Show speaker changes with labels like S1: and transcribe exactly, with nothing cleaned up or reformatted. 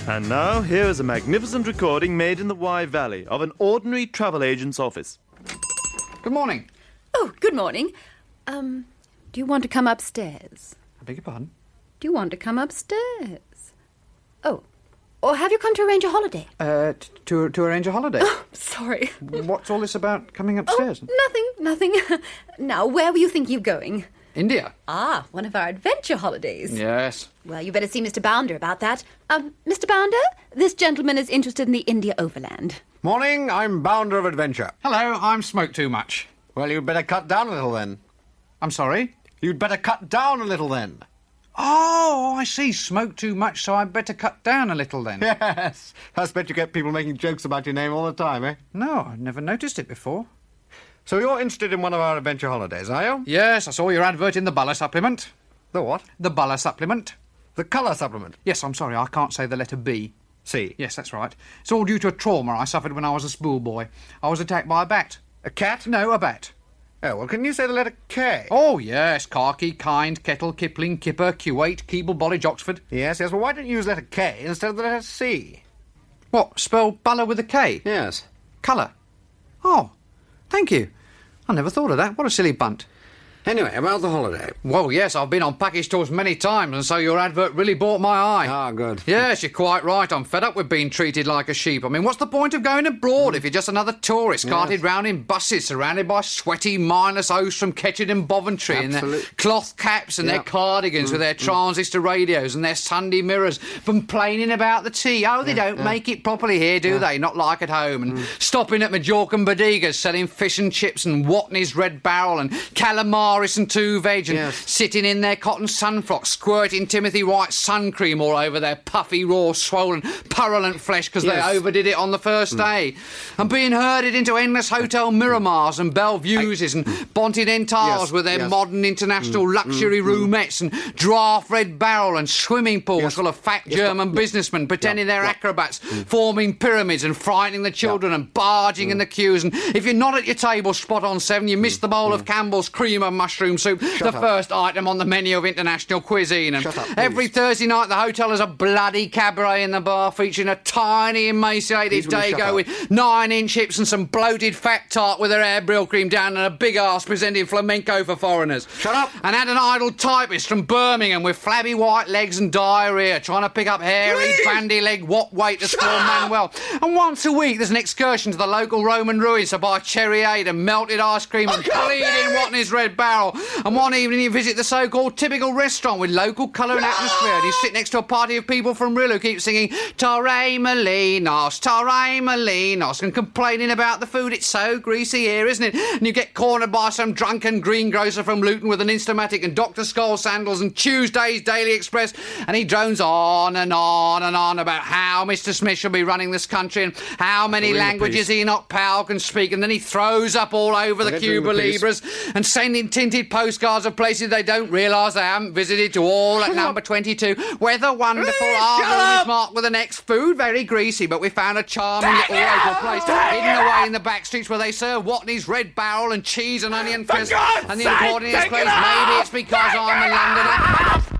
S1: And now, here is a magnificent recording made in the Wye Valley of an ordinary travel agent's office.
S2: Good morning.
S3: Oh, good morning. Um, do you want to come upstairs?
S2: I beg your pardon?
S3: Do you want to come upstairs? Oh, or have you come to arrange a holiday?
S2: Uh, t- to, to arrange a holiday.
S3: Oh, sorry.
S2: What's all this about coming upstairs?
S3: Oh, nothing, nothing. Now, where were you thinking of going?
S2: India.
S3: Ah, one of our adventure holidays.
S2: Yes.
S3: Well, you better see Mister Bounder about that. Um, Mister Bounder, this gentleman is interested in the India Overland.
S4: Morning, I'm Bounder of Adventure.
S2: Hello, I'm Smoke Too Much.
S4: Well, you'd better cut down a little then.
S2: I'm sorry?
S4: You'd better cut down a little then.
S2: Oh, I see. Smoke too much, so I'd better cut down a little then.
S4: Yes. I expect you get people making jokes about your name all the time, eh?
S2: No, I've never noticed it before.
S4: So you're interested in one of our adventure holidays, are you?
S2: Yes, I saw your advert in the Buller supplement.
S4: The what?
S2: The Buller supplement.
S4: The colour supplement?
S2: Yes, I'm sorry, I can't say the letter B.
S4: C.
S2: Yes, that's right. It's all due to a trauma I suffered when I was a schoolboy. I was attacked by a bat.
S4: A cat?
S2: No, a bat.
S4: Oh, well, can you say the letter K?
S2: Oh, yes. Khaki, Kind, Kettle, Kipling, Kipper, Kuwait, Keble, Bollidge, Oxford.
S4: Yes, yes. Well, why don't you use letter K instead of the letter C?
S2: What, spell Buller with a K?
S4: Yes.
S2: Colour. Oh, thank you. I never thought of that. What a silly bunt.
S4: Anyway, about the holiday.
S2: Well, yes, I've been on package tours many times, and so your advert really bought my eye.
S4: Ah, good.
S2: Yes, you're quite right. I'm fed up with being treated like a sheep. I mean, what's the point of going abroad mm. if you're just another tourist
S4: yes.
S2: carted round in buses, surrounded by sweaty, mindless hosts from Ketchard and Boventry in their cloth caps and
S4: yep.
S2: their cardigans
S4: mm.
S2: with their
S4: mm.
S2: transistor radios and their Sunday mirrors, complaining about the tea. Oh, they
S4: yeah,
S2: don't
S4: yeah.
S2: make it properly here, do
S4: yeah.
S2: they? Not like at home. And
S4: mm.
S2: stopping at Majorcan and Bodegas, selling fish and chips and Watney's Red Barrel and calamaris and two veg. And
S4: yes.
S2: sitting in their cotton sunfrocks, squirting Timothy White sun cream all over their puffy, raw, swollen, purulent flesh because
S4: yes.
S2: they overdid it on the first mm. day. And being herded into endless Hotel Miramars and Bellevue's and Bontidentals
S4: yes.
S2: with their
S4: yes.
S2: modern international
S4: mm.
S2: luxury
S4: mm.
S2: roomettes and draft Red Barrel and swimming pools
S4: yes.
S2: full of fat
S4: yes.
S2: German
S4: yes.
S2: businessmen pretending
S4: yeah.
S2: they're
S4: yeah.
S2: acrobats,
S4: mm.
S2: forming pyramids and frightening the children
S4: yeah.
S2: and barging
S4: mm.
S2: in the queues. And if you're not at your table spot on seven, you miss mm. the bowl mm. of Campbell's cream of mushroom soup,
S4: Shut
S2: the
S4: up.
S2: first item on the menu of international cuisine. And
S4: Shut up,
S2: every
S4: please.
S2: Thursday night the hotel has a bloody cabaret in the bar featuring a tiny emaciated
S4: Please, will you shut
S2: Dago
S4: up?
S2: with nine inch hips and some bloated fat tart with her hair brill cream down and a big arse presenting flamenco for foreigners.
S4: Shut up!
S2: And had an idle typist from Birmingham with flabby white legs and diarrhea trying to pick up hairy
S4: Please.
S2: bandy-legged what waiters call Manuel. And once a week there's an excursion to the local Roman ruins to buy cherryade and melted ice cream and bleeding Watney's Red Barrel. And one evening you visit the so-called typical restaurant with local colour and atmosphere, and you sit next to a party of people from Rill who keep singing Tare Molinos, Tare Molinos, and complaining about the food. It's so greasy here, isn't it? And you get cornered by some drunken greengrocer from Luton with an Instamatic and Doctor Scholl sandals and Tuesday's Daily Express, and he drones on and on and on about how Mister Smith should be running this country and how many languages Enoch Powell can speak, and then he throws up all over the Cuba Libras and sending tinted postcards of places they don't realise they haven't visited to all at number twenty-two. Weather wonderful, our room is marked with an X. Food very greasy, but we found a charming little local place hidden away in the back streets where they serve Watney's Red Barrel and cheese and onion fizz. And the important place, maybe it's because I'm a Londoner.